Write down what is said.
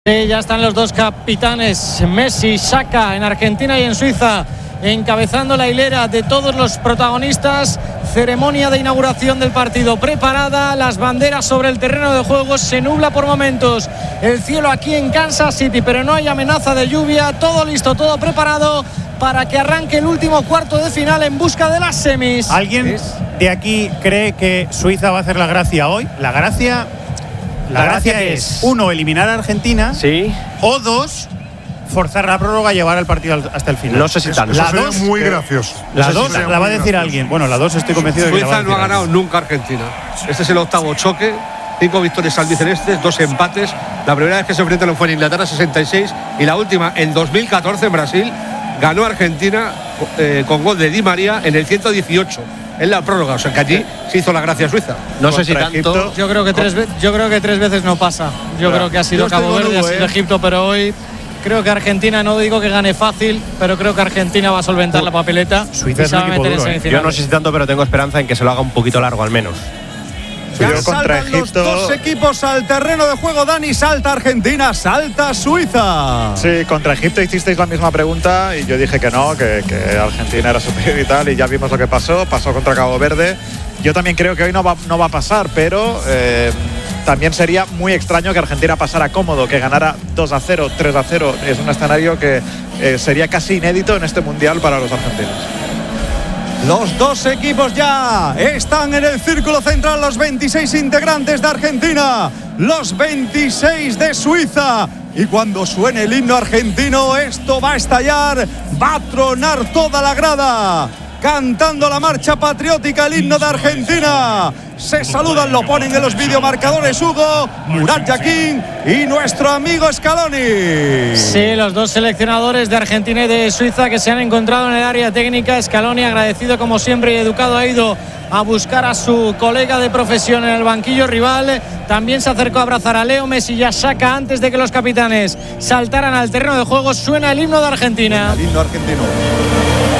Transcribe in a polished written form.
Sí, ya están los dos capitanes, Messi, Xhaka, en Argentina y en Suiza, encabezando la hilera de todos los protagonistas. Ceremonia de inauguración del partido preparada, las banderas sobre el terreno de juego. Se nubla por momentos el cielo aquí en Kansas City, pero no hay amenaza de lluvia. Todo listo, todo preparado para que arranque el último cuarto de final en busca de las semis. ¿Alguien de aquí cree que Suiza va a hacer la gracia hoy? La gracia es, 1, eliminar a Argentina, sí, o 2, forzar la prórroga y llevar el partido hasta el final. No sé si tanto. La 2 muy gracioso. La 2 la va a decir alguien. Bueno, la 2 estoy convencido de que la va a Suiza decir no ha ganado nunca Argentina. Este es el octavo choque. 5 victorias albicelestes, 2 empates. La primera vez que se enfrentaron fue en Inglaterra, 66. Y la última, en 2014, en Brasil, ganó Argentina con gol de Di María en el 118. En la prórroga, o sea que allí se hizo la gracia Suiza. No sé si tanto. Egipto, yo creo que tres veces no pasa. Yo creo que ha sido Cabo Verde, ha sido Egipto, pero hoy creo que Argentina, no digo que gane fácil, pero creo que Argentina va a solventar la papeleta. Suiza y se va a meter en duro, semifinales. Yo no sé si tanto, pero tengo esperanza en que se lo haga un poquito largo al menos. Ya contra saltan Egipto. Los dos equipos al terreno de juego. Dani, salta Argentina, salta Suiza. Sí, contra Egipto hicisteis la misma pregunta y yo dije que no, que Argentina era superior y tal, y ya vimos lo que pasó contra Cabo Verde. Yo también creo que hoy no va a pasar, pero también sería muy extraño que Argentina pasara cómodo, que ganara 2-0, 3-0. Es un escenario que sería casi inédito en este Mundial para los argentinos. Los dos equipos ya están en el círculo central, los 26 integrantes de Argentina, los 26 de Suiza. Y cuando suene el himno argentino, esto va a estallar, va a tronar toda la grada, cantando la marcha patriótica, el himno de Argentina. Se saludan, lo ponen en los videomarcadores Hugo, Murat Yakin y nuestro amigo Scaloni. Sí, los dos seleccionadores de Argentina y de Suiza que se han encontrado en el área técnica. Scaloni, agradecido como siempre y educado, ha ido a buscar a su colega de profesión en el banquillo rival. También se acercó a abrazar a Leo Messi y a Xhaka antes de que los capitanes saltaran al terreno de juego. Suena el himno de Argentina. El himno argentino.